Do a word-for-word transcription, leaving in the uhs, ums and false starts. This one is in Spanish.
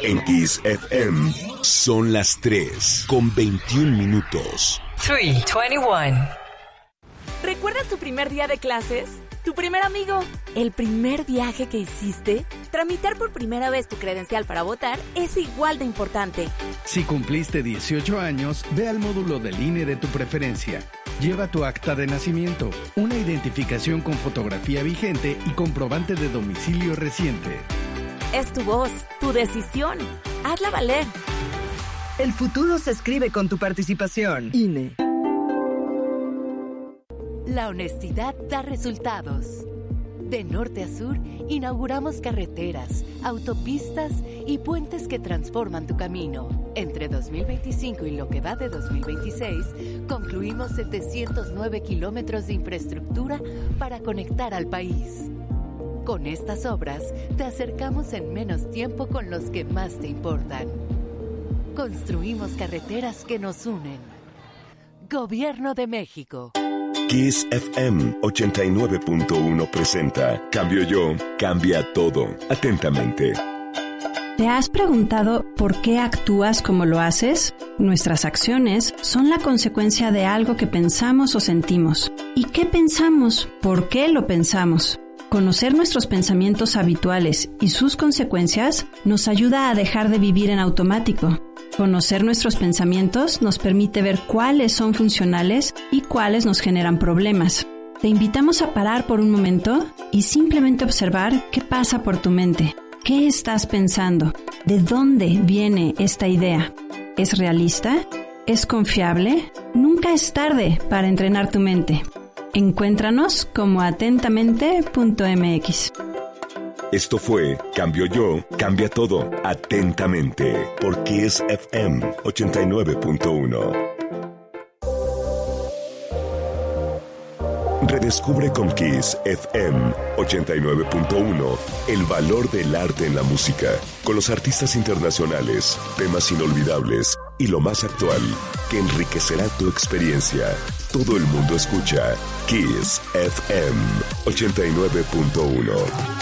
En Kiss F M son las tres con veintiún minutos. tres veintiuno. ¿Recuerdas tu primer día de clases? ¿Tu primer amigo? ¿El primer viaje que hiciste? Tramitar por primera vez tu credencial para votar es igual de importante. Si cumpliste dieciocho años, ve al módulo del I N E de tu preferencia. Lleva tu acta de nacimiento, una identificación con fotografía vigente y comprobante de domicilio reciente. Es tu voz, tu decisión. Hazla valer. El futuro se escribe con tu participación. I N E. La honestidad da resultados. De norte a sur, inauguramos carreteras, autopistas y puentes que transforman tu camino. Entre dos mil veinticinco y lo que va de dos mil veintiséis, concluimos setecientos nueve kilómetros de infraestructura para conectar al país. Con estas obras, te acercamos en menos tiempo con los que más te importan. Construimos carreteras que nos unen. Gobierno de México. Kiss F M ochenta y nueve punto uno presenta Cambio Yo, cambia todo. Atentamente. ¿Te has preguntado por qué actúas como lo haces? Nuestras acciones son la consecuencia de algo que pensamos o sentimos. ¿Y qué pensamos? ¿Por qué lo pensamos? Conocer nuestros pensamientos habituales y sus consecuencias nos ayuda a dejar de vivir en automático. Conocer nuestros pensamientos nos permite ver cuáles son funcionales y cuáles nos generan problemas. Te invitamos a parar por un momento y simplemente observar qué pasa por tu mente. ¿Qué estás pensando? ¿De dónde viene esta idea? ¿Es realista? ¿Es confiable? Nunca es tarde para entrenar tu mente. Encuéntranos como atentamente punto m x. Esto fue Cambio Yo, cambia todo. Atentamente. Por Kiss F M ochenta y nueve punto uno. Redescubre con Kiss F M ochenta y nueve punto uno el valor del arte en la música, con los artistas internacionales, temas inolvidables y lo más actual, que enriquecerá tu experiencia. Todo el mundo escucha Kiss F M ochenta y nueve punto uno.